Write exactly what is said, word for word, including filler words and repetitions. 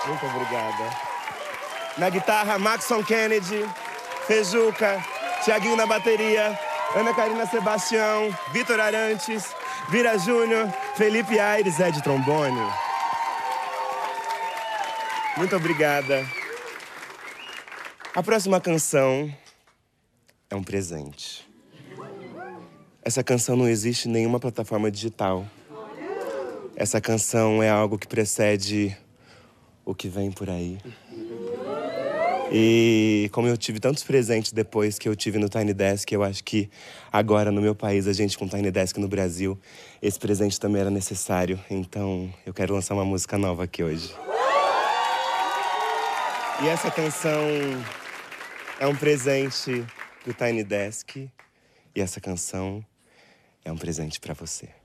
Muito obrigada. Na guitarra, Maxon Kennedy, Fejuca, Tiaguinho na bateria, Ana Karina Sebastião, Vitor Arantes, Vira Júnior, Felipe Aires, Ed trombone. Muito obrigada. A próxima canção é um presente. Essa canção não existe em nenhuma plataforma digital. Essa canção é algo que precede o que vem por aí. E como eu tive tantos presentes depois que eu tive no Tiny Desk, eu acho que agora no meu país, a gente com Tiny Desk no Brasil, esse presente também era necessário. Então eu quero lançar uma música nova aqui hoje. E essa canção é um presente do Tiny Desk. E essa canção é um presente pra você.